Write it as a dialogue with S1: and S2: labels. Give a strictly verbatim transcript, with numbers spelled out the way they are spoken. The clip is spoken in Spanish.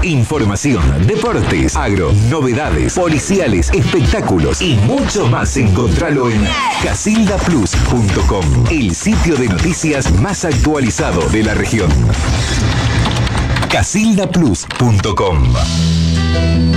S1: Información, deportes, agro, novedades, policiales, espectáculos y mucho más. Encontralo en casilda plus punto com, el sitio de noticias más actualizado de la región. casilda plus punto com